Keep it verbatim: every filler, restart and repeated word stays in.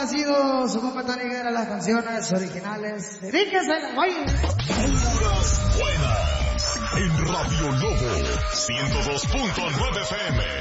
ha sido su compa Tony Guerra, las canciones originales. Dedíquese, güey. Puras buenas. En Radio Lobo, ciento dos punto nueve F M.